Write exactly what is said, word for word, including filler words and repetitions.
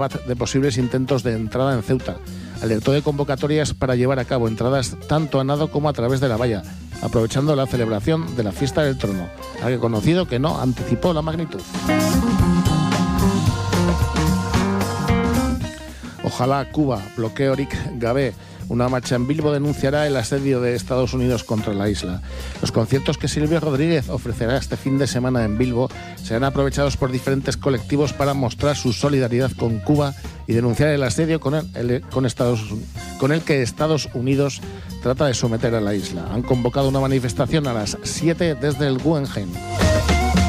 de posibles intentos de entrada en Ceuta. Alertó de convocatorias para llevar a cabo entradas tanto a nado como a través de la valla, aprovechando la celebración de la fiesta del trono. Ha reconocido que no anticipó la magnitud. Ojalá Cuba bloquee Orik Gabé. Una marcha en Bilbo denunciará el asedio de Estados Unidos contra la isla. Los conciertos que Silvio Rodríguez ofrecerá este fin de semana en Bilbo serán aprovechados por diferentes colectivos para mostrar su solidaridad con Cuba y denunciar el asedio con el, el, con Estados, con el que Estados Unidos trata de someter a la isla. Han convocado una manifestación a las siete desde el Guggenheim.